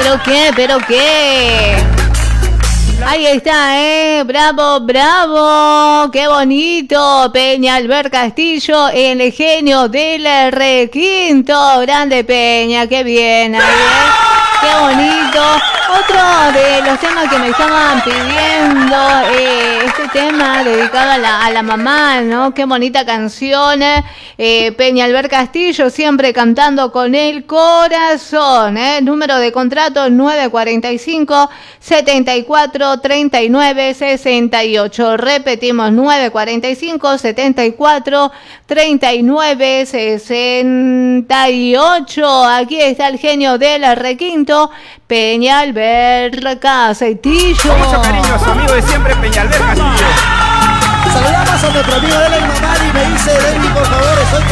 ¿Pero qué? Ahí está, bravo, bravo, qué bonito, Peñalver Castillo, el genio del requinto, grande Peña, qué bien, ahí, qué bonito. Otro de los temas que me estaban pidiendo, este tema dedicado a la mamá, ¿no? Qué bonita canción, Peñalver Castillo, siempre cantando con el corazón, número de contrato 945-74-39-68, repetimos, 945-74-39-68, aquí está el genio del requinto, Peñalver Castillo. Con mucho cariño, su amigo de siempre, Peñalver Castillo. Saludamos a nuestro amigo Dele Mamadi, me dice Deli, por favor, estoy